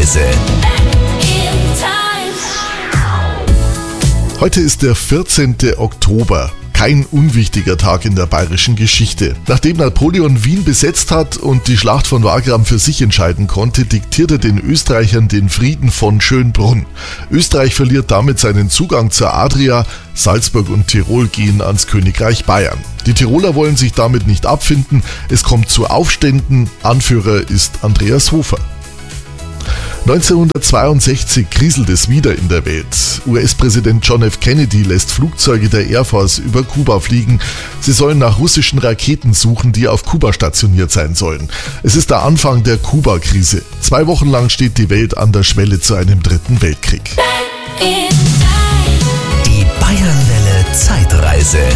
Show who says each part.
Speaker 1: Zeitreise.
Speaker 2: Heute ist der 14. Oktober. Kein unwichtiger Tag in der bayerischen Geschichte. Nachdem Napoleon Wien besetzt hat und die Schlacht von Wagram für sich entscheiden konnte, diktiert er den Österreichern den Frieden von Schönbrunn. Österreich verliert damit seinen Zugang zur Adria, Salzburg und Tirol gehen ans Königreich Bayern. Die Tiroler wollen sich damit nicht abfinden, es kommt zu Aufständen, Anführer ist Andreas Hofer. 1962 kriselt es wieder in der Welt. US-Präsident John F. Kennedy lässt Flugzeuge der Air Force über Kuba fliegen. Sie sollen nach russischen Raketen suchen, die auf Kuba stationiert sein sollen. Es ist der Anfang der Kuba-Krise. 2 Wochen lang steht die Welt an der Schwelle zu einem 3. Weltkrieg.
Speaker 1: Die Bayernwelle Zeitreise.